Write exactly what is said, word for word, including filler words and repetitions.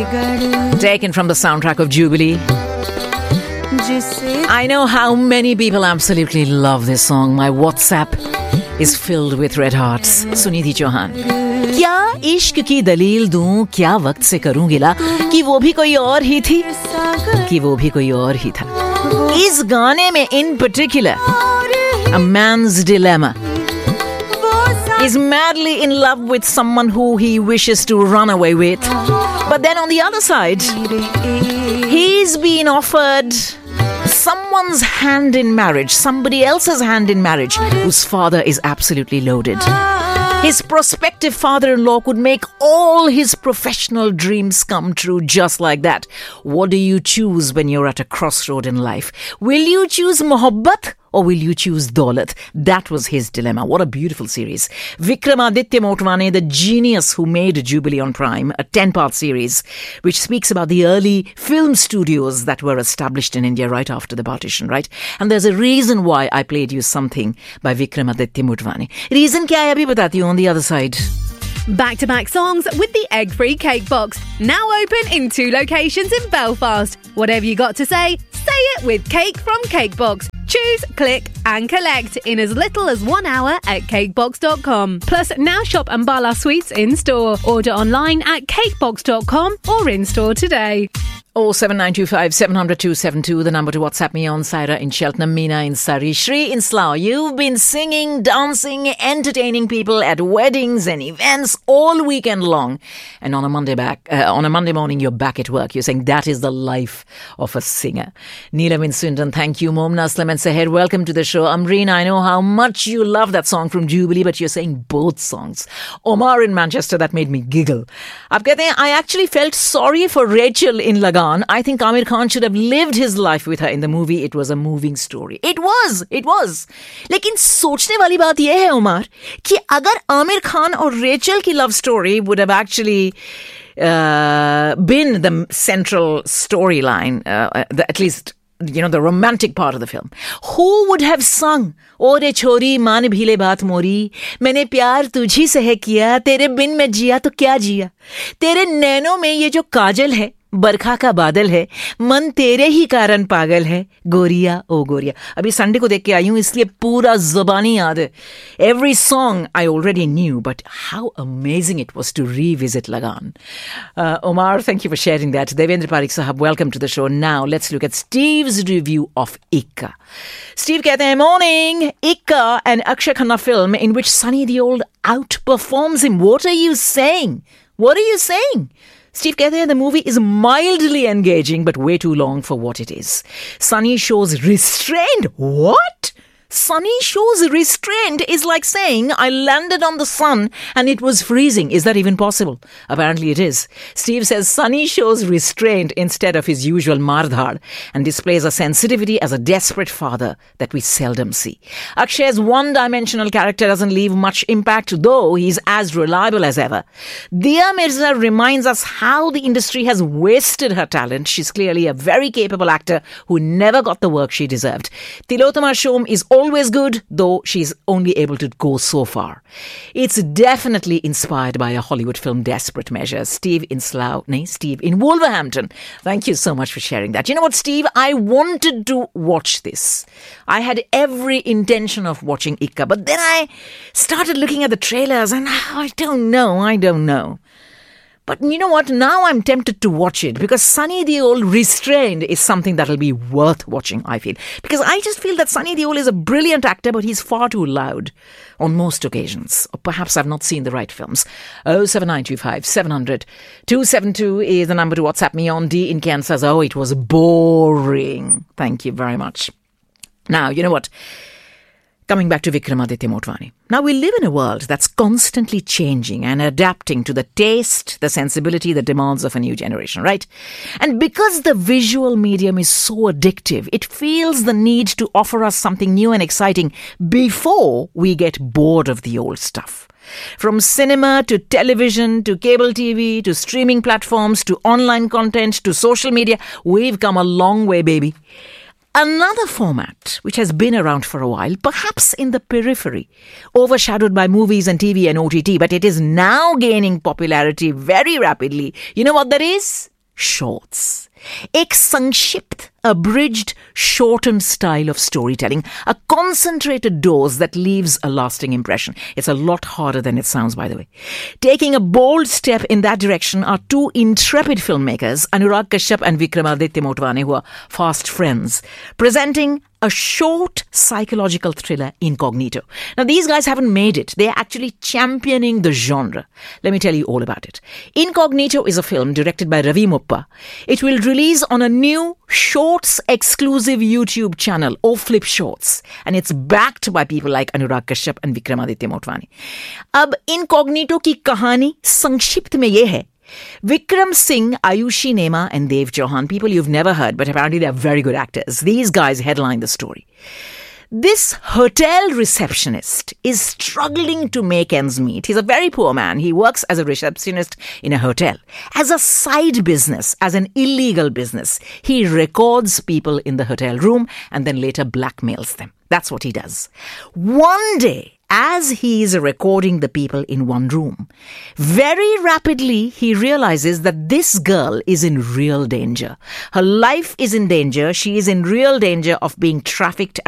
Taken from the soundtrack of Jubilee. I know how many people absolutely love this song. My WhatsApp is filled with red hearts. Sunidhi Chauhan. क्या इश्क की दलील दूं, क्या वक्त से करूं गिला कि वो भी कोई और ही थी, कि वो भी कोई और ही था. इस गाने में in particular, a man's dilemma is madly in love with someone who he wishes to run away with. But then on the other side, he's been offered someone's hand in marriage, somebody else's hand in marriage, whose father is absolutely loaded. His prospective father-in-law could make all his professional dreams come true just like that. What do you choose when you're at a crossroad in life? Will you choose mohabbat or will you choose daulat? That was his dilemma. What a beautiful series. Vikramaditya Motwane, the genius who made Jubilee on Prime, a ten-part series which speaks about the early film studios that were established in India right after the partition, right? And there's a reason why I played you something by Vikramaditya Motwane. Reason kya hai abhi batati hu on the other side. Back-to-back songs with the egg-free cake box. Now open in two locations in Belfast. Whatever you got to say, say it with Cake from Cakebox. Choose, click and collect in as little as one hour at cakebox dot com. Plus, now shop Ambala Sweets in store. Order online at cakebox dot com or in store today. oh seven nine two five seven zero zero two seven two, the number to WhatsApp me on. Saira in Cheltenham, Meena in Surrey, Shri in Slough. You've been singing, dancing, entertaining people at weddings and events all weekend long. And on a Monday back, uh, on a Monday morning, you're back at work. You're saying that is the life of a singer. Neelam in Swindon, thank you. Momna Aslam and Seher, welcome to the show. Amreen, I know how much you love that song from Jubilee, but you're saying both songs. Omar in Manchester, that made me giggle. Ab kehte hain, I actually felt sorry for Rachel in Lagan. I think Amir Khan should have lived his life with her in the movie. It was a moving story. It was, it was. लेकिन सोचने वाली बात यह है उमर कि अगर आमिर खान और Rachel की love story would have actually uh, been the central storyline, uh, the, at least, you know, the romantic part of the film, who would have sung ओरे छोरी मान भीले बात मोरी, मैंने प्यार तुझी से है किया, तेरे बिन मैं जिया तो क्या जिया, तेरे नैनों में ये जो काजल है, बरखा का बादल है, मन तेरे ही कारण पागल है, गोरिया ओ गोरिया. अभी संडे को देख के आई हूँ इसलिए पूरा ज़बानी याद है. Every song I already knew, but how amazing it was to revisit Lagan. Uh, Omar, thank you for sharing that. Devendra Parikh Sahab, welcome to the show. Now let's look at Steve's review of Ikka. Steve कहते हैं, morning, Ikka, an Akshay Khanna film in which Sunny Deol outperforms him. What are you saying? What are you saying? Steve कहते हैं, the movie is mildly engaging but way too long for what it is. Sunny shows restraint. What? Sunny shows restraint is like saying I landed on the sun and it was freezing. Is that even possible? Apparently it is. Steve says Sunny shows restraint instead of his usual mardhar and displays a sensitivity as a desperate father that we seldom see. Akshay's one-dimensional character doesn't leave much impact, though he's as reliable as ever. Dia Mirza reminds us how the industry has wasted her talent. She's clearly a very capable actor who never got the work she deserved. Tilotama Shom is always good, though she's only able to go so far. It's definitely inspired by a Hollywood film, Desperate Measures. Steve in Slough, nay, Steve in Wolverhampton. Thank you so much for sharing that. You know what, Steve? I wanted to watch this. I had every intention of watching Ikka, but then I started looking at the trailers and I don't know, I don't know. But you know what? Now I'm tempted to watch it because Sunny Deol restrained is something that'll be worth watching, I feel. Because I just feel that Sunny Deol is a brilliant actor, but he's far too loud on most occasions. Or perhaps I've not seen the right films. oh seven nine two five seven zero zero two seven two is the number to WhatsApp me on. D in Ken says, oh, it was boring. Thank you very much. Now, you know what? Coming back to Vikramaditya Motwane. Now, we live in a world that's constantly changing and adapting to the taste, the sensibility, the demands of a new generation, right? And because the visual medium is so addictive, it feels the need to offer us something new and exciting before we get bored of the old stuff. From cinema to television to cable T V to streaming platforms to online content to social media, we've come a long way, baby. Another format, which has been around for a while, perhaps in the periphery, overshadowed by movies and T V and O T T, but it is now gaining popularity very rapidly. You know what that is? shorts. एक संक्षिप्त, abridged, shortened style of storytelling, a concentrated dose that leaves a lasting impression. It's a lot harder than it sounds, by the way. Taking a bold step in that direction are two intrepid filmmakers, Anurag Kashyap and Vikramaditya Motwane, who are fast friends, presenting a short psychological thriller, Incognito. Now, these guys haven't made it. They're actually championing the genre. Let me tell you all about it. Incognito is a film directed by Ravi Muppa. It will release on a new Shorts exclusive YouTube channel, or Flip Shorts. And it's backed by people like Anurag Kashyap and Vikramaditya Motwane. Ab Incognito ki kahani sankshipt mein ye hai. Vikram Singh, Ayushi Nema and Dev Chauhan, people you've never heard, but apparently they're very good actors. These guys headline the story. This hotel receptionist is struggling to make ends meet. He's a very poor man. He works as a receptionist in a hotel. As a side business, as an illegal business, he records people in the hotel room and then later blackmails them. That's what he does. One day, as he is recording the people in one room, very rapidly he realizes that this girl is in real danger. Her life is in danger. She is in real danger of being trafficked